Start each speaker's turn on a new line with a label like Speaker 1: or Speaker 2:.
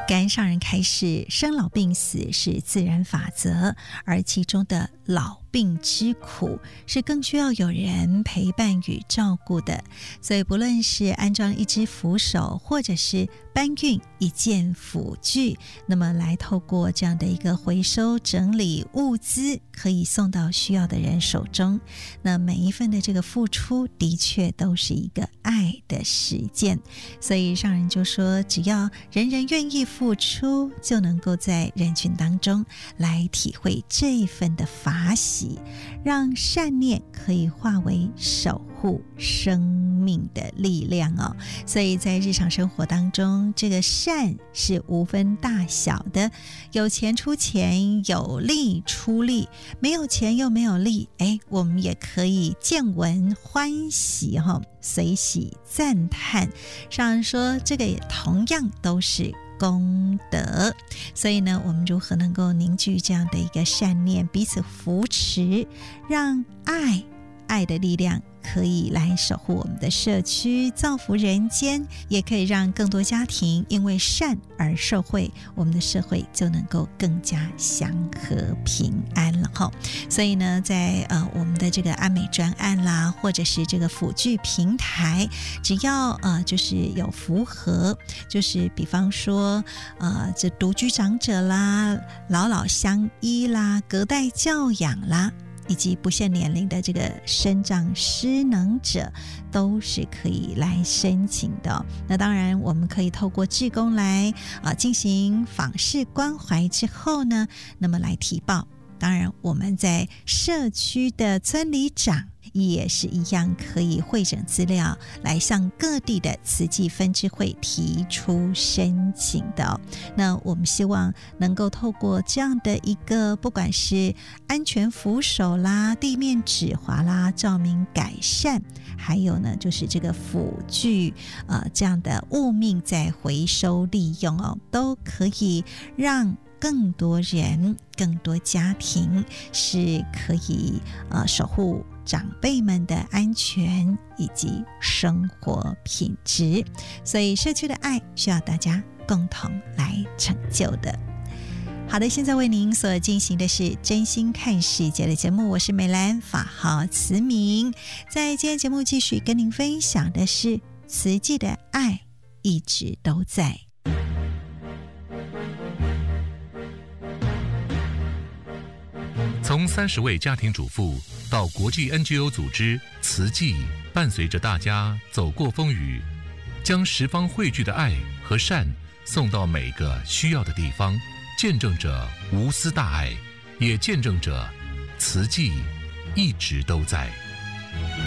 Speaker 1: 感恩上人开示，生老病死是自然法则，而其中的老病之苦是更需要有人陪伴与照顾的。所以不论是安装一只扶手，或者是搬运一件辅具，那么来透过这样的一个回收整理物资，可以送到需要的人手中。那每一份的这个付出的确都是一个爱的实践。所以上人就说，只要人人愿意付出，就能够在人群当中来体会这一份的法喜，让善念可以化为守护生命的力量哦。所以在日常生活当中，这个善是无分大小的，有钱出钱，有力出力，没有钱又没有力，我们也可以见闻欢喜随喜赞叹。上人说，这个也同样都是功德。所以呢，我们如何能够凝聚这样的一个善念，彼此扶持，让爱的力量可以来守护我们的社区，造福人间，也可以让更多家庭因为善而受惠，我们的社会就能够更加祥和平安了哈。所以呢，在我们的这个安美专案啦，或者是这个辅具平台，只要就是有符合，就是比方说这独居长者啦、老老相依啦、隔代教养啦，以及不限年龄的这个身障失能者，都是可以来申请的。那当然我们可以透过志工来进行访视关怀之后呢，那么来提报。当然我们在社区的村里长也是一样，可以汇整资料来向各地的慈济分支会提出申请的那我们希望能够透过这样的一个，不管是安全扶手啦、地面止滑啦、照明改善，还有呢就是这个辅具这样的物命再回收利用都可以让更多人、更多家庭是可以守护长辈们的安全以及生活品质。所以社区的爱需要大家共同来成就的。好的，现在为您所进行的是真心看世界的节目，我是美兰，法号慈明。在今天节目继续跟您分享的是慈济的爱一直都在。
Speaker 2: 从30位家庭主妇到国际 NGO 组织慈济，伴随着大家走过风雨，将十方汇聚的爱和善送到每个需要的地方，见证着无私大爱，也见证着慈济一直都在。